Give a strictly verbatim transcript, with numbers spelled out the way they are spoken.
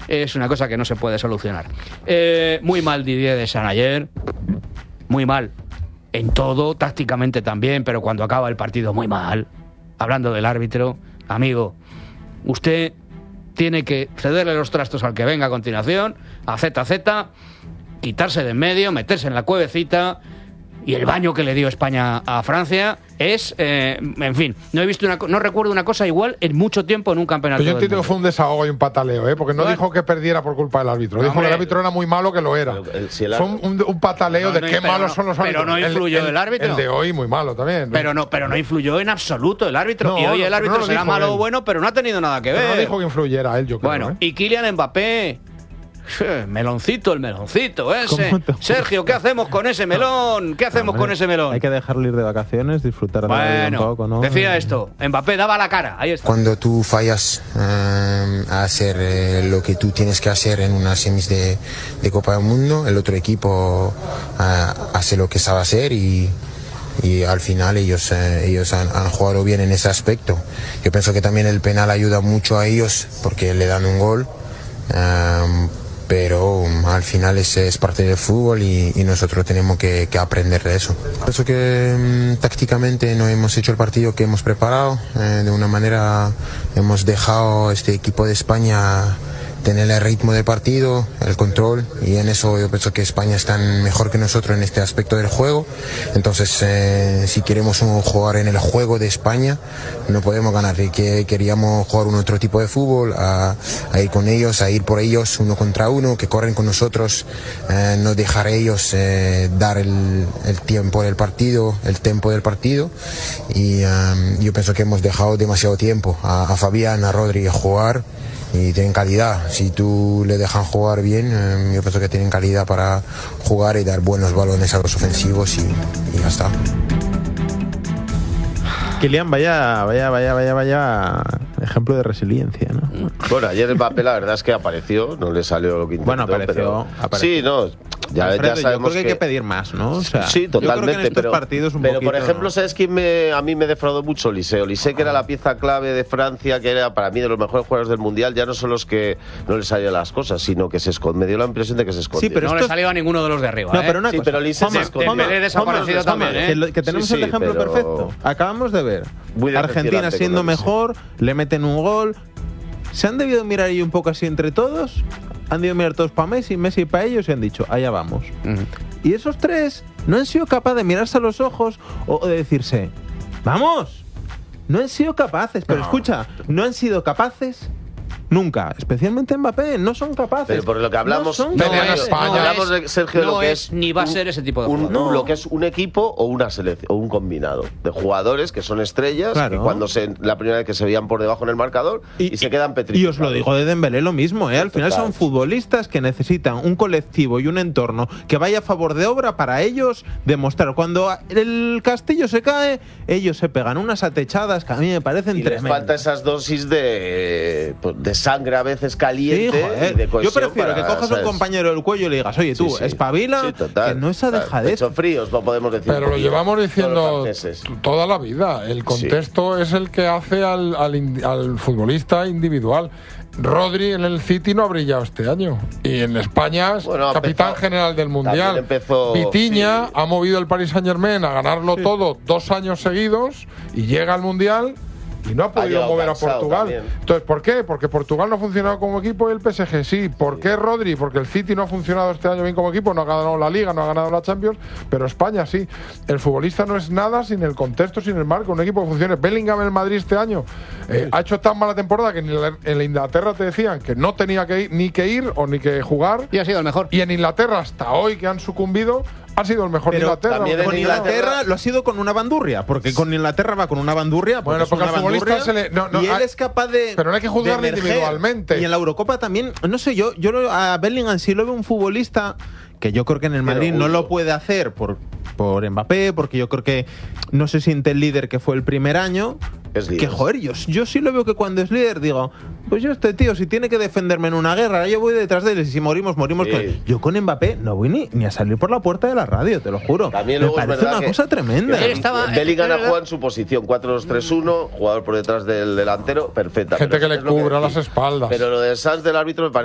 es una cosa que no se puede solucionar. Eh, muy mal Didier Deschamps ayer, muy mal. En todo, tácticamente también, pero cuando acaba el partido muy mal. Hablando del árbitro, amigo, usted tiene que cederle los trastos al que venga a continuación, a Z Z, quitarse de en medio, meterse en la cuevecita. Y el baño que le dio España a Francia es, eh, en fin, no he visto una, no recuerdo una cosa igual en mucho tiempo en un campeonato. Pero yo entiendo que fue un desahogo y un pataleo, ¿eh? Porque no bueno, dijo que perdiera por culpa del árbitro. No, dijo hombre, que el árbitro era muy malo, que lo era. El, si el fue un, un pataleo no, no, de qué malos no, son los árbitros. Pero no influyó el, el, el árbitro. El de hoy muy malo también. Pero no, pero no influyó en absoluto el árbitro. No, y hoy el árbitro no será malo o bueno, pero no ha tenido nada que ver. Pero no dijo que influyera él, yo creo. Bueno, ¿eh? Y Kylian Mbappé. Meloncito, el meloncito ese. Sergio, ¿qué hacemos con ese melón? ¿Qué hacemos Hombre, con ese melón? Hay que dejarlo ir de vacaciones, disfrutar de bueno, la vida un poco, ¿no? Decía esto, Mbappé daba la cara, ahí está. Cuando tú fallas eh, a hacer eh, lo que tú tienes que hacer en una semis de, de Copa del Mundo, el otro equipo eh, hace lo que sabe hacer y y al final ellos eh, ellos han, han jugado bien en ese aspecto. Yo pienso que también el penal ayuda mucho a ellos porque le dan un gol. Eh, pero um, al final es, es parte del fútbol y, y nosotros tenemos que, que aprender de eso. Pienso que um, tácticamente no hemos hecho el partido que hemos preparado, eh, de una manera hemos dejado este equipo de España tener el ritmo del partido, el control, y en eso yo pienso que España está mejor que nosotros en este aspecto del juego. Entonces eh, si queremos un, jugar en el juego de España no podemos ganar, y que queríamos jugar un otro tipo de fútbol, a, a ir con ellos, a ir por ellos uno contra uno, que corren con nosotros, eh, no dejar a ellos eh, dar el, el tiempo del partido, el tempo del partido, y um, yo pienso que hemos dejado demasiado tiempo a, a Fabián, a Rodri jugar, y tienen calidad. Si tú le dejan jugar bien, eh, yo pienso que tienen calidad para jugar y dar buenos balones a los ofensivos, y, y ya está. Kylian, vaya, vaya, vaya, vaya, vaya ejemplo de resiliencia, ¿no? Bueno, ayer Mbappé la verdad es que apareció, no le salió lo que intentó. Bueno, apareció, pero... apareció. Sí, no, ya, Alfredo, ya sabemos yo creo que hay que... que pedir más, ¿no? O sea, sí, totalmente. Yo creo que en estos pero, partidos un pero poquito, por ejemplo, ¿no? ¿sabes quién me, a mí me defraudó mucho? Olise. Olise, que era la pieza clave de Francia, que era para mí de los mejores jugadores del Mundial, ya no son los que no le salían las cosas, sino que se esconde. Me dio la impresión de que se escondió. Sí, pero no le salió a ninguno de los de arriba. No, ¿eh? pero una sí, cosa. pero Olise se escondió. Dembélé desaparecido también, ¿eh? Que, lo, que tenemos sí, sí, el ejemplo pero... perfecto. Acabamos de ver Argentina siendo mejor, le meten un gol. ¿Se han debido mirar ahí un poco así entre todos? Han debido mirar todos para Messi, Messi para ellos, y han dicho, allá vamos. Uh-huh. Y esos tres no han sido capaces de mirarse a los ojos o de decirse, ¡vamos! No han sido capaces, pero no. Escucha, no han sido capaces nunca, especialmente Mbappé, no son capaces. Pero por lo que hablamos, no, no es, España. no hablamos es, de Sergio no lo que es, es ni va a un, ser ese tipo de un, jugador. No. Lo que es un equipo o una selección o un combinado de jugadores que son estrellas, claro. Que cuando se la primera vez que se veían por debajo en el marcador y, y se quedan petrificados. Y os lo digo de Dembélé lo mismo, ¿eh? Al final Total. Son futbolistas que necesitan un colectivo y un entorno que vaya a favor de obra para ellos demostrar. Cuando el castillo se cae, ellos se pegan unas atechadas que a mí me parecen y tremendas. Les falta esas dosis de, de sangre a veces caliente, sí, y de cohesión. Yo prefiero para, que cojas a un compañero del cuello y le digas, oye tú, sí, sí. espabila, sí, que no esa dejadez. Pecho fríos, no podemos decir. Pero lo llevamos diciendo toda la vida. El contexto sí. es el que hace al, al, al futbolista individual. Rodri en el City no ha brillado este año. Y en España es bueno, capitán empezó, general del Mundial. Empezó, Vitinha sí. ha movido el Paris Saint-Germain a ganarlo sí. todo dos años seguidos y llega al Mundial y no ha podido mover a Portugal. También. Entonces, ¿por qué? Porque Portugal no ha funcionado como equipo y el P S G sí. ¿Por qué Rodri? Porque el City no ha funcionado este año bien como equipo, no ha ganado la Liga, no ha ganado la Champions, pero España sí. El futbolista no es nada sin el contexto, sin el marco, un equipo que funcione. Bellingham en el Madrid este año eh, sí. ha hecho tan mala temporada que en la, en la Inglaterra te decían que no tenía que ir, ni que ir o ni que jugar. Y ha sido el mejor. Y en Inglaterra, hasta hoy que han sucumbido, ha sido el mejor de Inglaterra. Con Inglaterra, Inglaterra lo ha sido con una bandurria, porque con Inglaterra va con una bandurria. Porque bueno, porque al futbolista se le. No, no, y él hay, es capaz de. Pero no hay que juzgarle individualmente. Y en la Eurocopa también, no sé, yo, yo a Bellingham sí lo veo un futbolista que yo creo que en el Madrid no lo puede hacer por, por Mbappé, porque yo creo que no se siente el líder que fue el primer año. Es líder. Que joder, yo, yo sí lo veo que cuando es líder digo, pues yo este tío, si tiene que defenderme en una guerra, yo voy detrás de él, y si morimos, morimos. Sí. Con él. Yo con Mbappé no voy ni, ni a salir por la puerta de la radio, te lo juro. También me parece una cosa tremenda. Que estaba, Bellingham ha jugado en su posición, cuatro dos tres uno, jugador por detrás del delantero, perfecta. Gente pero que le cubra las espaldas. Pero lo de Sanz del árbitro me parece